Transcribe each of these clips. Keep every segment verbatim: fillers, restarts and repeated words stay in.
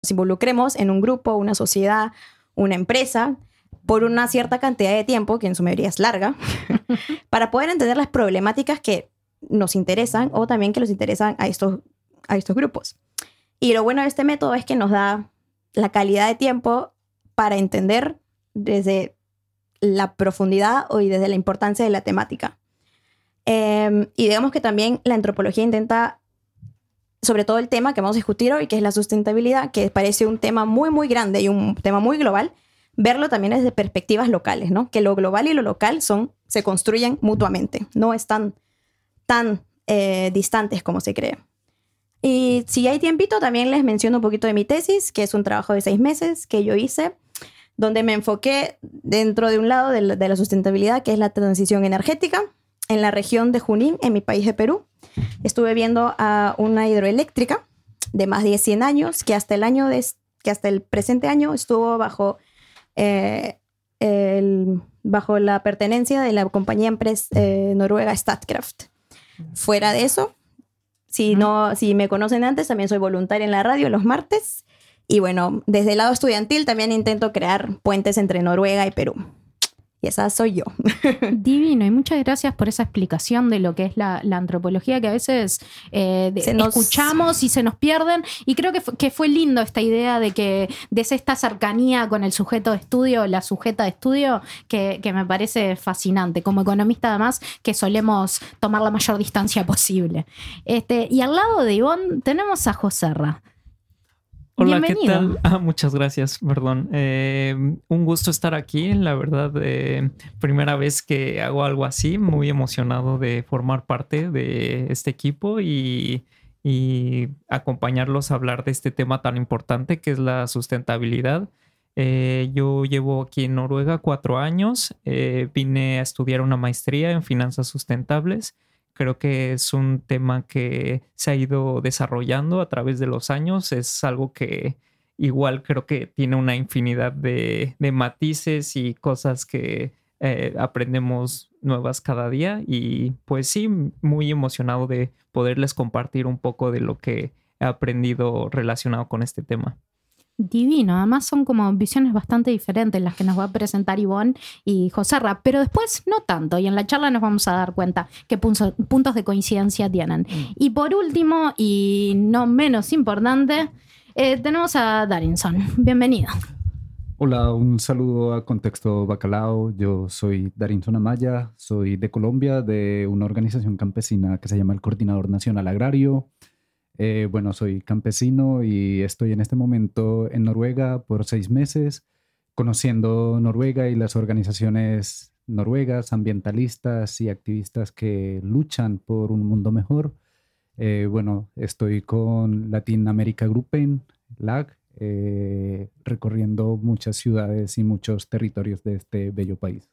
nos involucremos en un grupo, una sociedad, una empresa, por una cierta cantidad de tiempo, que en su mayoría es larga, para poder entender las problemáticas que nos interesan o también que los interesan a estos, a estos grupos. Y lo bueno de este método es que nos da la calidad de tiempo para entender desde la profundidad y desde la importancia de la temática. Eh, y digamos que también la antropología intenta, sobre todo el tema que vamos a discutir hoy, que es la sustentabilidad, que parece un tema muy, muy grande y un tema muy global, verlo también desde perspectivas locales, ¿no? Que lo global y lo local son, se construyen mutuamente, no están tan eh, distantes como se cree. Y si hay tiempito, también les menciono un poquito de mi tesis, que es un trabajo de seis meses que yo hice, donde me enfoqué dentro de un lado de la, de la sustentabilidad, que es la transición energética, en la región de Junín, en mi país de Perú. Estuve viendo a una hidroeléctrica de más de cien años, que hasta el, año de, que hasta el presente año estuvo bajo, eh, el, bajo la pertenencia de la compañía empresa, eh, noruega Statkraft. Fuera de eso, si, no, si me conocen antes, también soy voluntaria en la radio los martes. Y bueno, desde el lado estudiantil también intento crear puentes entre Noruega y Perú. Y esa soy yo. Divino, y muchas gracias por esa explicación de lo que es la, la antropología, que a veces eh, de, nos... escuchamos y se nos pierden. Y creo que, que fue lindo esta idea de que de esta cercanía con el sujeto de estudio, la sujeta de estudio, que, que me parece fascinante. Como economista, además, que solemos tomar la mayor distancia posible. Este, y al lado de Ivonne tenemos a Joserra. Hola, Bienvenido. ¿qué tal? Ah, muchas gracias, perdón. Eh, un gusto estar aquí, la verdad, eh, primera vez que hago algo así, muy emocionado de formar parte de este equipo y, y acompañarlos a hablar de este tema tan importante que es la sustentabilidad. Eh, yo llevo aquí en Noruega cuatro años, eh, vine a estudiar una maestría en finanzas sustentables. Creo que es un tema que se ha ido desarrollando a través de los años. Es algo que igual creo que tiene una infinidad de, de matices y cosas que eh, aprendemos nuevas cada día. Y pues sí, muy emocionado de poderles compartir un poco de lo que he aprendido relacionado con este tema. Divino, además son como visiones bastante diferentes las que nos va a presentar Ivonne y Joserra, pero después no tanto, y en la charla nos vamos a dar cuenta qué puntos, puntos de coincidencia tienen. Mm. Y por último, y no menos importante, eh, tenemos a Darinson. Bienvenido. Hola, un saludo a Contexto Bacalao. Yo soy Darinson Amaya, soy de Colombia, de una organización campesina que se llama el Coordinador Nacional Agrario. Eh, bueno, soy campesino y estoy en este momento en Noruega por seis meses, conociendo Noruega y las organizaciones noruegas, ambientalistas y activistas que luchan por un mundo mejor. Eh, bueno, estoy con Latin America Gruppen, L A G, eh, recorriendo muchas ciudades y muchos territorios de este bello país.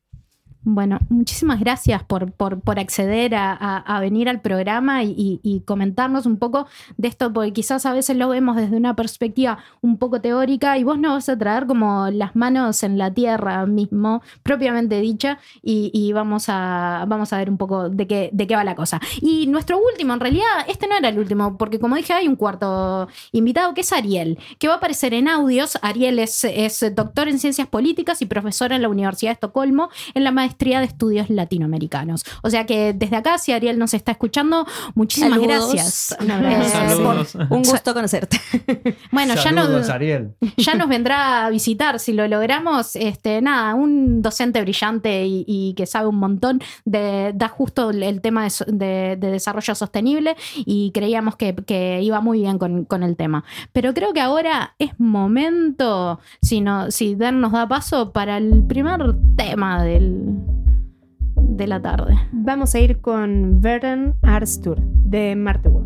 Bueno, muchísimas gracias por, por, por acceder a, a, a venir al programa y, y, y comentarnos un poco de esto, porque quizás a veces lo vemos desde una perspectiva un poco teórica y vos nos vas a traer como las manos en la tierra mismo, propiamente dicha, y, y vamos, a, vamos a ver un poco de qué, de qué va la cosa. Y nuestro último, en realidad, este no era el último, porque como dije, hay un cuarto invitado que es Ariel, que va a aparecer en audios. Ariel es, es doctor en Ciencias Políticas y profesor en la Universidad de Estocolmo en la maestría de Estudios Latinoamericanos. O sea que desde acá, si Ariel nos está escuchando, muchísimas Saludos. Gracias. Un abrazo. Saludos. Por, un gusto conocerte. Bueno, Saludos, ya nos, Ariel. ya nos vendrá a visitar si lo logramos. Este, nada, un docente brillante y, y que sabe un montón, de, da justo el tema de, de, de desarrollo sostenible y creíamos que, que iba muy bien con, con el tema. Pero creo que ahora es momento, si, no, si Dan nos da paso, para el primer tema del... de la tarde. Vamos a ir con Verden Arstur de Martewood.